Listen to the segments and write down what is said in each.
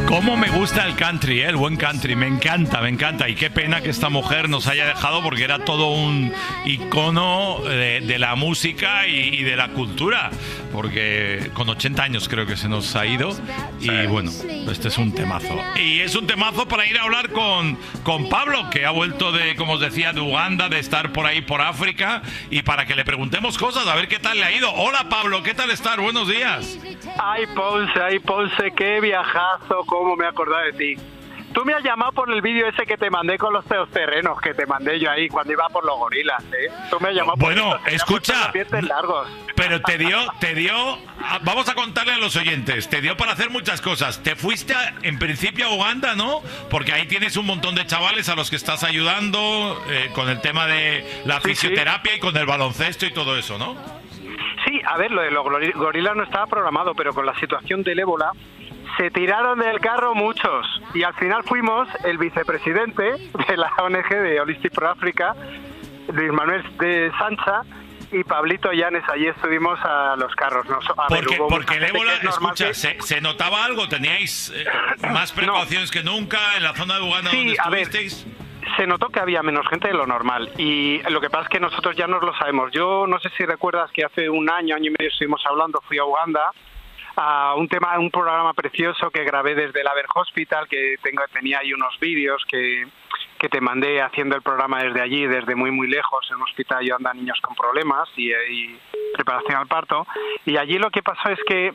Cómo me gusta el country, el buen country, me encanta. Y qué pena que esta mujer nos haya dejado porque era todo un icono de la música y de la cultura. Porque con 80 años creo que se nos ha ido. Y bueno, este es un temazo. Y es un temazo para ir a hablar con Pablo, que ha vuelto de, como os decía, de Uganda, de estar por ahí por África. Y para que le preguntemos cosas, a ver qué tal le ha ido. Hola Pablo, ¿qué tal estás? Buenos días. Ay, Ponce, qué viajazo, cómo me he acordado de ti. Tú me has llamado por el vídeo ese que te mandé con los terrenos, que te mandé yo ahí cuando iba por los gorilas, ¿eh? Tú me has llamado por bueno, escucha, largos. Pero te dio, vamos a contarle a los oyentes, te dio para hacer muchas cosas. Te fuiste en principio a Uganda, ¿no? Porque ahí tienes un montón de chavales a los que estás ayudando con el tema de la fisioterapia y con el baloncesto y todo eso, ¿no? Sí, a ver, lo de los gorilas no estaba programado, pero con la situación del ébola se tiraron del carro muchos y al final fuimos el vicepresidente de la ONG de Holistic for Africa, Luis Manuel de Sancha, y Pablito Llanes. Allí estuvimos a los carros. Porque el ébola, escucha, ¿se notaba algo? ¿Teníais más precauciones que nunca en la zona de Uganda donde estuvisteis? Se notó que había menos gente de lo normal y lo que pasa es que nosotros ya nos lo sabemos. Yo no sé si recuerdas que hace un año y medio estuvimos hablando, fui a Uganda a un programa precioso que grabé desde el Aver Hospital, que tenía ahí unos vídeos que te mandé haciendo el programa desde allí, desde muy muy lejos, en un hospital ayudando a niños con problemas y preparación al parto. Y allí lo que pasó es que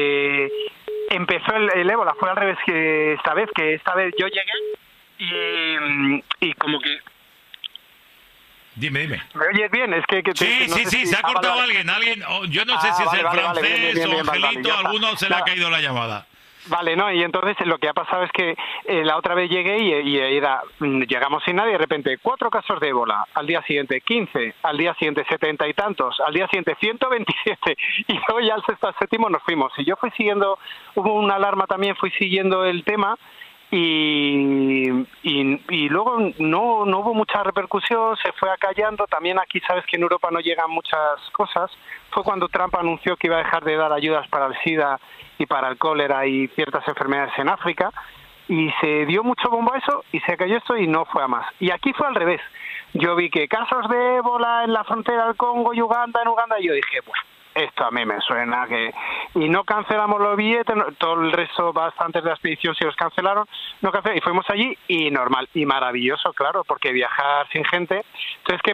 empezó el ébola, fue al revés que esta vez yo llegué y como que... Dime. ¿Me oyes bien? Es que sí, se ha cortado alguien, yo no sé si es el francés o Angelito, alguno se le ha caído la llamada. Vale, no, y entonces lo que ha pasado es que la otra vez llegué y llegamos sin nadie, de repente 4 casos de ébola, al día siguiente 15, al día siguiente 70 y tantos, al día siguiente 127, y luego ya al sexto, al séptimo nos fuimos. Y yo fui siguiendo, hubo una alarma también, fui siguiendo el tema, y luego no hubo mucha repercusión, se fue acallando. También aquí sabes que en Europa no llegan muchas cosas. Fue cuando Trump anunció que iba a dejar de dar ayudas para el SIDA y para el cólera y ciertas enfermedades en África, y se dio mucho bombo a eso y se cayó esto y no fue a más. Y aquí fue al revés. Yo vi que casos de ébola en la frontera del Congo y Uganda, y yo dije, bueno, esto a mí me suena que... Y no cancelamos los billetes, todo el resto, bastantes de la expedición sí los cancelaron, y fuimos allí y normal, y maravilloso, claro, porque viajar sin gente... Entonces, ¿qué